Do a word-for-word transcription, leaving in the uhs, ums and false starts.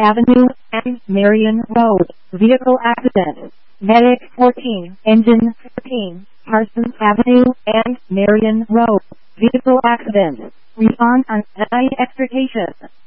Avenue and Marion Road. Vehicle accident. Medic fourteen, Engine fourteen, Parsons Avenue and Marion Road. Vehicle accident. Respond on any extrication.